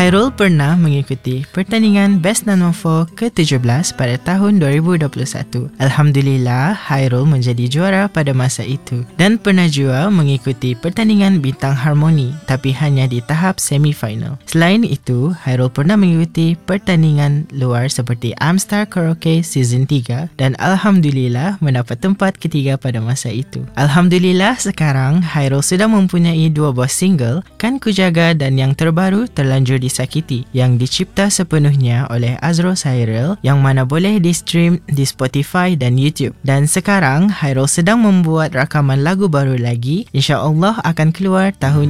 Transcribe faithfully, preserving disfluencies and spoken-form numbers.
Hairul pernah mengikuti pertandingan Best Nanofo ke tujuh belas pada tahun dua ribu dua puluh satu. Alhamdulillah, Hairul menjadi juara pada masa itu dan pernah juga mengikuti pertandingan Bintang Harmoni tapi hanya di tahap semifinal. Selain itu, Hairul pernah mengikuti pertandingan luar seperti Amstar Karaoke Season tiga dan Alhamdulillah mendapat tempat ketiga pada masa itu. Alhamdulillah, sekarang Hairul sudah mempunyai dua buah single, Kan Ku Jaga dan yang terbaru Terlanjur Disakiti yang dicipta sepenuhnya oleh Azro Sairil yang mana boleh di-stream di Spotify dan YouTube. Dan sekarang Hairul sedang membuat rakaman lagu baru lagi, insya-Allah akan keluar tahun